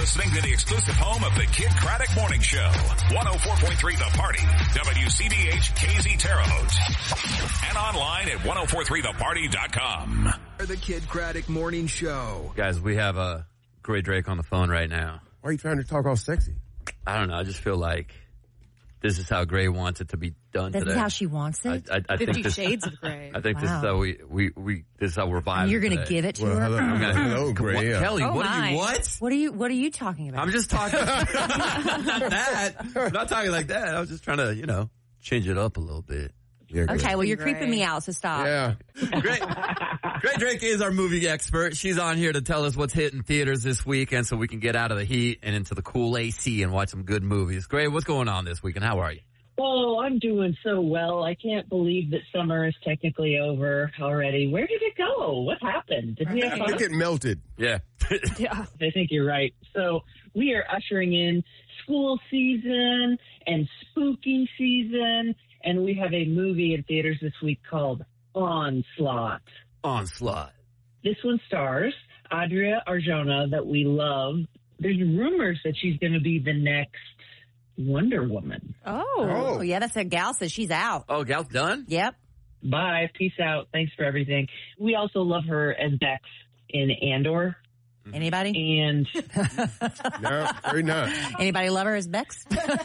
listening to the exclusive home of the Kid Craddock Morning Show. 104.3 The Party. WCBH KZ Terre Haute. And online at 1043theparty.com. The Kid Craddock Morning Show. Guys, we have Gray Drake on the phone right now. Why are you trying to talk all sexy? I don't know. I just feel like this is how Gray wants it to be done This today. is how she wants it? I think 50 this, Shades of Gray. I think this is how we this is how we're vibing. You're going to today. give it to her? Hello, Gray. Kelly, Oh, what my. What are you talking about? I'm just talking. Not that. I'm not talking like that. I was just trying to, change it up a little bit. Yeah, Okay, well, you're Gray. creeping me out, so stop. Yeah. Gray Drake is our movie expert. She's on here to tell us what's hitting theaters this weekend so we can get out of the heat and into the cool AC and watch some good movies. Gray, what's going on this weekend? How are you? Oh, I'm doing so well. I can't believe that summer is technically over already. Where did it go? What happened? Did we have I fun? think it melted. Yeah. Yeah. I think you're right. So we are ushering in school season and spooky season, and we have a movie in theaters this week called Onslaught. Onslaught. This one stars Adria Arjona that we love. There's rumors that she's going to be the next Wonder Woman. Oh, yeah, that's a gal says she's out. Oh, Gal's done? Yep. Bye. Peace out. Thanks for everything. We also love her as Bex in Andor. Anybody? And No, very not. Anybody love her as Bex?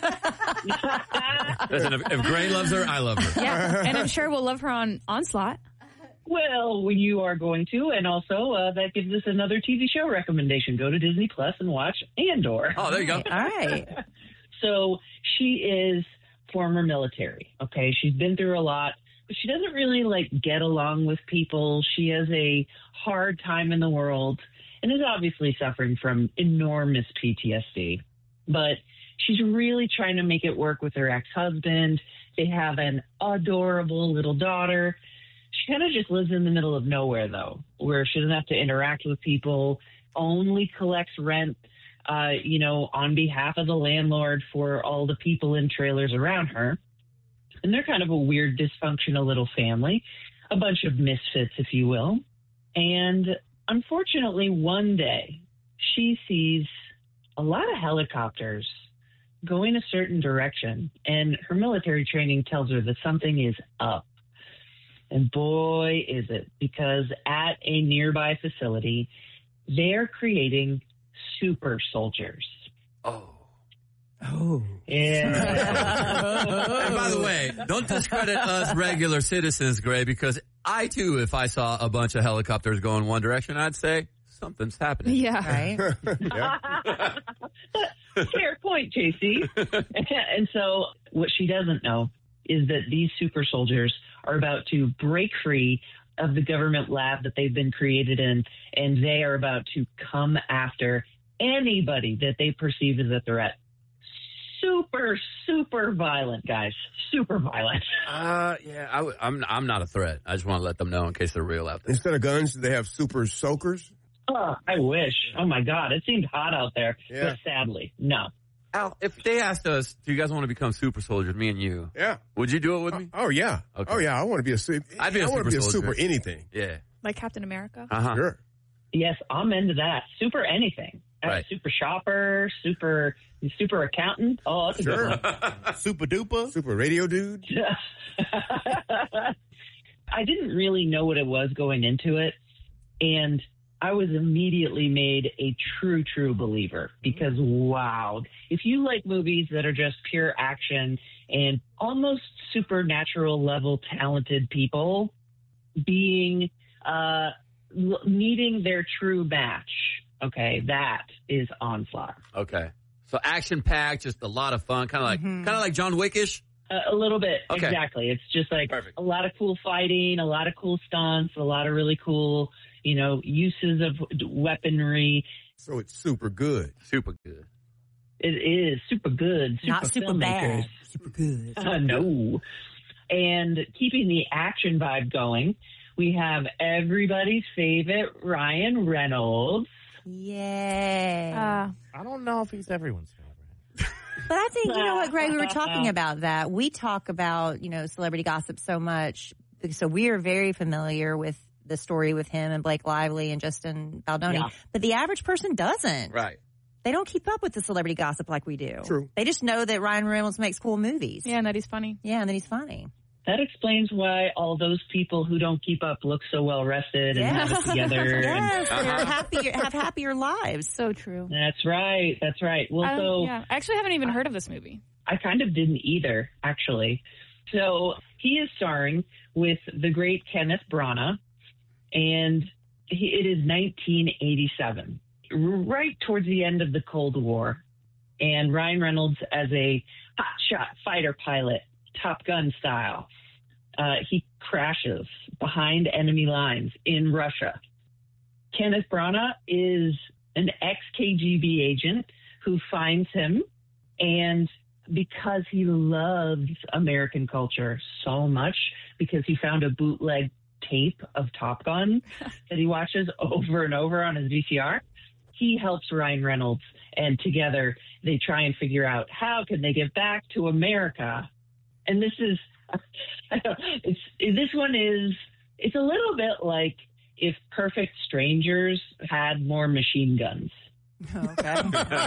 Listen, if Gray loves her, I love her. Yeah. And I'm sure we'll love her on Onslaught. well, you are going to, and also that gives us another TV show recommendation. Go to Disney Plus and watch Andor. Oh, there you go. All right. So she is former military. Okay, she's been through a lot, but she doesn't really get along with people. She has a hard time in the world and is obviously suffering from enormous PTSD. But she's really trying to make it work with her ex-husband. They have an adorable little daughter. She kind of just lives in the middle of nowhere, though, where she doesn't have to interact with people, only collects rent, on behalf of the landlord for all the people in trailers around her. And they're kind of a weird, dysfunctional little family, a bunch of misfits, if you will. And unfortunately, one day, she sees a lot of helicopters going a certain direction, and her military training tells her that something is up. And boy, is it, because at a nearby facility, they're creating super soldiers. Oh. Yeah. And by the way, don't discredit us regular citizens, Gray, because I, too, if I saw a bunch of helicopters going one direction, I'd say something's happening. Yeah. Right? Fair point, JC. And so what she doesn't know is that these super soldiers are about to break free of the government lab that they've been created in, and they are about to come after anybody that they perceive as a threat. Super, super violent, guys. Super violent. Yeah, I'm not a threat. I just want to let them know in case they're real out there. Instead of guns, they have super soakers. Oh, I wish. Oh, my God. It seemed hot out there. Yeah. But sadly, no. Al, if they asked us, do you guys want to become super soldiers, me and you? Yeah. Would you do it with me? Oh, yeah. Okay. Oh, yeah. I want to be a super. I'd be a I want to be a super super soldier. anything. Yeah. Like Captain America. Uh-huh. Sure. Yes, I'm into that. Super anything. Right. Super shopper, super accountant. Oh, that's a Sure. good one. Super duper. Super radio dude. I didn't really know what it was going into it, and I was immediately made a true believer because, wow, if you like movies that are just pure action and almost supernatural level talented people being meeting their true match, okay, that is Onslaught. Okay. So action-packed, just a lot of fun, kind of like John Wick-ish. A little bit, Okay. exactly. It's just like Perfect. a lot of cool fighting, a lot of cool stunts, a lot of really cool, uses of weaponry. So it's super good. Super good. It is super good. Not super filmmakers. bad. Super good. No. And keeping the action vibe going, we have everybody's favorite Ryan Reynolds. Yay. I don't know if he's everyone's favorite. But I think, you know what, Greg, we were talking about that. We talk about, celebrity gossip so much. So we are very familiar with the story with him and Blake Lively and Justin Baldoni. Yeah. But the average person doesn't. Right. They don't keep up with the celebrity gossip like we do. True. They just know that Ryan Reynolds makes cool movies. Yeah, and that he's funny. Yeah, and that he's funny. That explains why all those people who don't keep up look so well rested and have it together. Yes, they're have happier lives. So true. That's right. That's right. Well, I actually haven't even heard of this movie. I kind of didn't either, actually. So he is starring with the great Kenneth Branagh, and it is 1987, right towards the end of the Cold War. And Ryan Reynolds, as a hotshot fighter pilot, Top Gun style, he crashes behind enemy lines in Russia. Kenneth Branagh is an ex-KGB agent who finds him, and because he loves American culture so much, because he found a bootleg tape of Top Gun that he watches over and over on his VCR, he helps Ryan Reynolds, and together they try and figure out how can they get back to America. And this is, it's a little bit like if Perfect Strangers had more machine guns. Okay.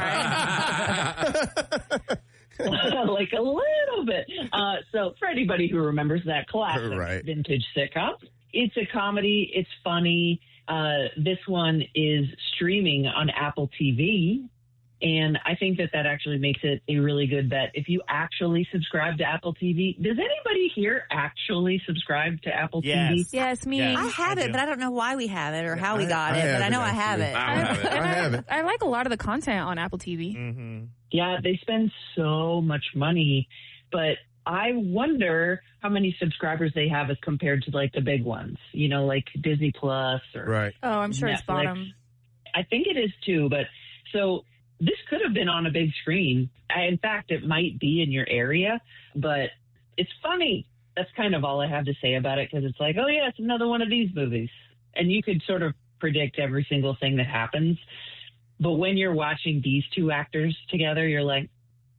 Like a little bit. So for anybody who remembers that classic vintage sitcom, it's a comedy. It's funny. This one is streaming on Apple TV. And I think that actually makes it a really good bet. If you actually subscribe to Apple TV, does anybody here actually subscribe to Apple TV? Yes, me. I have it, but I don't know why we have it or how we got it, but I know I have it. I have it. I like a lot of the content on Apple TV. Mm-hmm. Yeah, they spend so much money, but I wonder how many subscribers they have as compared to like the big ones, you know, like Disney Plus or Oh, I'm sure Netflix. it's bottom. I think it is too, but so this could have been on a big screen. In fact, it might be in your area, but it's funny. That's kind of all I have to say about it, because it's like, oh yeah, it's another one of these movies. And you could sort of predict every single thing that happens. But when you're watching these two actors together, you're like,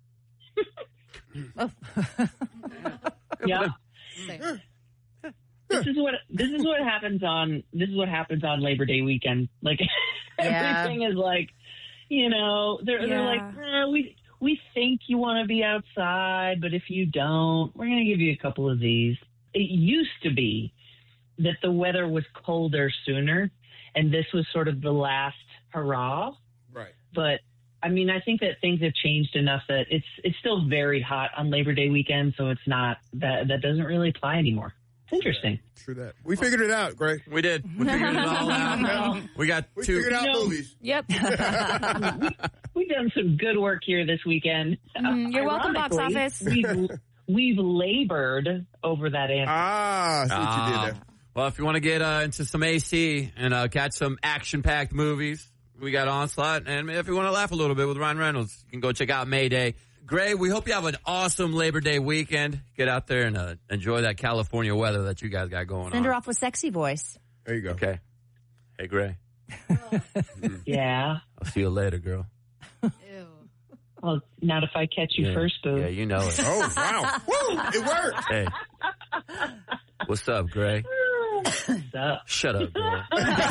yeah. This is what happens on Labor Day weekend. Like everything is like, you know, they're like, we think you want to be outside, but if you don't, we're going to give you a couple of these. It used to be that the weather was colder sooner, and this was sort of the last hurrah. Right. But I mean, I think that things have changed enough that it's still very hot on Labor Day weekend, so it's not that doesn't really apply anymore. It's interesting. True that. We figured it out, Greg. We did. We figured it all out. We figured out movies. Yep. We've done some good work here this weekend. You're welcome, box office. We've labored over that answer. See what you did there. Well, if you want to get into some AC and catch some action-packed movies, we got Onslaught. And if you want to laugh a little bit with Ryan Reynolds, you can go check out Mayday. Gray, we hope you have an awesome Labor Day weekend. Get out there and enjoy that California weather that you guys got going on. Send her off with sexy voice. There you go. Okay. Hey, Gray. Yeah. I'll see you later, girl. Well, not if I catch you first, boo. Yeah, you know it. Oh, wow. Woo! It worked. Hey. What's up, Gray? What's up? Shut up, girl.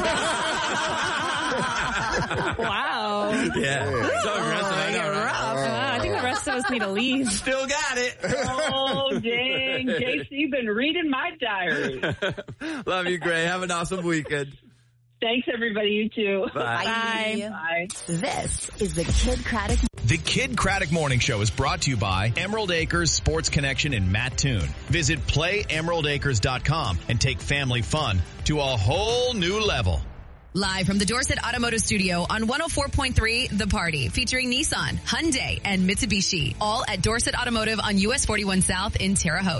Wow. Yeah. So aggressive. I know, right? I think the rest of us need to leave. Still got it. Oh, dang. JC been reading my diary. Love you, Gray. Have an awesome weekend. Thanks, everybody. You too. Bye. Bye. This is the Kid Craddock. The Kid Craddock Morning Show is brought to you by Emerald Acres Sports Connection in Mattoon. Visit PlayEmeraldAcres.com and take family fun to a whole new level. Live from the Dorset Automotive Studio on 104.3 The Party, featuring Nissan, Hyundai, and Mitsubishi. All at Dorset Automotive on US 41 South in Terre Haute.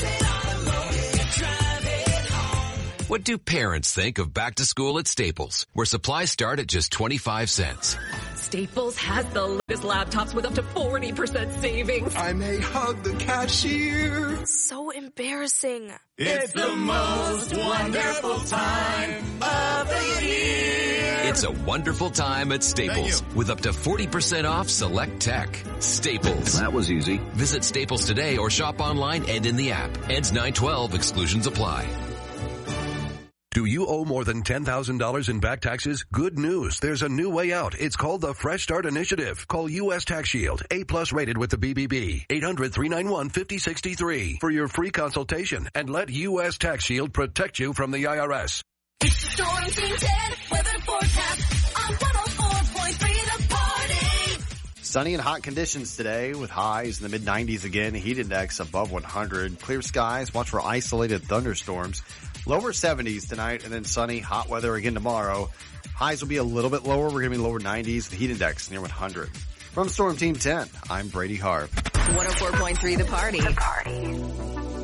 What do parents think of back to school at Staples, where supplies start at just 25 cents? Staples has the latest laptops with up to 40% savings. I may hug the cashier. So embarrassing. It's the most wonderful time of the year. It's a wonderful time at Staples with up to 40% off select tech. Staples. That was easy. Visit Staples today or shop online and in the app. Ends 9/12. Exclusions apply. Do you owe more than $10,000 in back taxes? Good news. There's a new way out. It's called the Fresh Start Initiative. Call U.S. Tax Shield, A+ rated with the BBB. 800-391-5063 for your free consultation and let U.S. Tax Shield protect you from the IRS. It's the Storm Team 10 weather forecast on 104.3 The Party. Sunny and hot conditions today with highs in the mid-90s again. Heat index above 100. Clear skies. Watch for isolated thunderstorms. Lower 70s tonight and then sunny, hot weather again tomorrow. Highs will be a little bit lower. We're going to be lower 90s. The heat index near 100. From Storm Team 10, I'm Brady Harp. 104.3 The Party.